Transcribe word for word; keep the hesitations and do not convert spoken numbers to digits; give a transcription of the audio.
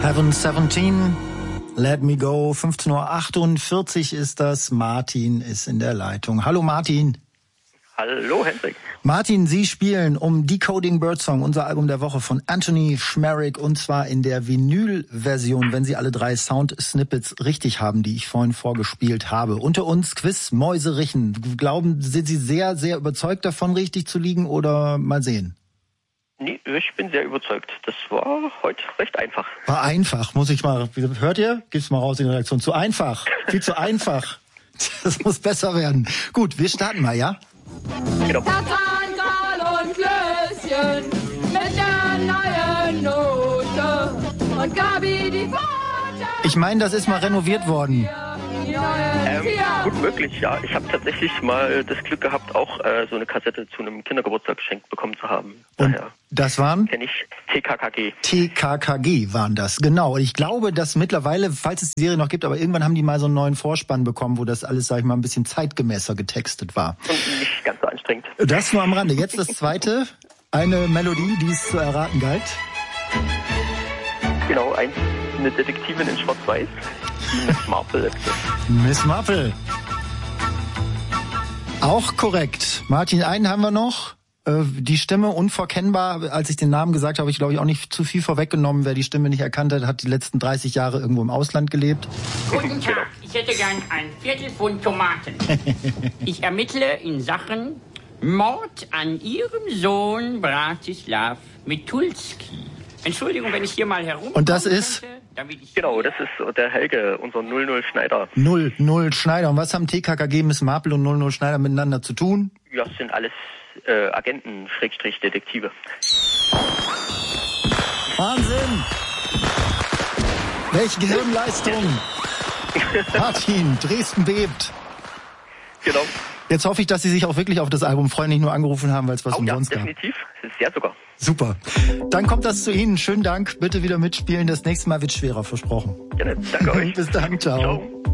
Heaven siebzehn, Let Me Go, fünfzehn Uhr achtundvierzig ist das. Martin ist in der Leitung. Hallo Martin. Hallo Hendrik. Martin, Sie spielen um Decoding Birdsong, unser Album der Woche von Anthony Schmerik, und zwar in der Vinyl-Version, wenn Sie alle drei Sound-Snippets richtig haben, die ich vorhin vorgespielt habe. Unter uns Quiz Mäuserichen. Glauben, sind Sie sehr, sehr überzeugt davon, richtig zu liegen, oder mal sehen? Nee, ich bin sehr überzeugt. Das war heute recht einfach. War einfach, muss ich mal, hört ihr? Gib's mal raus in die Redaktion. Zu einfach, viel zu einfach. Das muss besser werden. Gut, wir starten mal, ja? Genau. Tatangal und Klößchen mit der neuen Note und Gabi die Pforte. Ich meine, das ist mal renoviert worden. Ähm, gut möglich, ja. Ich habe tatsächlich mal das Glück gehabt, auch äh, so eine Kassette zu einem Kindergeburtstag geschenkt bekommen zu haben. Und Daher das waren? kenne ich T K K G. T K K G waren das, genau. Und ich glaube, dass mittlerweile, falls es die Serie noch gibt, aber irgendwann haben die mal so einen neuen Vorspann bekommen, wo das alles, sag ich mal, ein bisschen zeitgemäßer getextet war. Und nicht ganz so anstrengend. Das nur am Rande. Jetzt das zweite, eine Melodie, die es zu erraten galt. Genau, ein, eine Detektivin in Schwarz-Weiß. Miss Marple. Miss Marple. Auch korrekt. Martin, einen haben wir noch. Die Stimme unverkennbar. Als ich den Namen gesagt habe, habe ich, glaube ich, auch nicht zu viel vorweggenommen. Wer die Stimme nicht erkannt hat, hat die letzten dreißig Jahre irgendwo im Ausland gelebt. Guten Tag, ich hätte gern ein Viertelpfund Tomaten. Ich ermittle in Sachen Mord an Ihrem Sohn Bratislav Mitulski. Entschuldigung, wenn ich hier mal herum. Und das ist? Könnte, damit ich Genau, das ist der Helge, unser null null Schneider. null null Schneider. Und was haben T K K G, Miss Marple und null null Schneider miteinander zu tun? Ja, das sind alles äh, Agenten, Schrägstrich, Detektive. Wahnsinn! Welche Gehirnleistung! Martin, Dresden bebt. Genau. Jetzt hoffe ich, dass Sie sich auch wirklich auf das Album freuen, nicht nur angerufen haben, weil es was Oh, ja, umsonst gab. definitiv. Sehr sogar. Super. Dann kommt das zu Ihnen. Schönen Dank. Bitte wieder mitspielen. Das nächste Mal wird schwerer, versprochen. Gerne. Danke euch. Bis dann. Ciao. Ciao.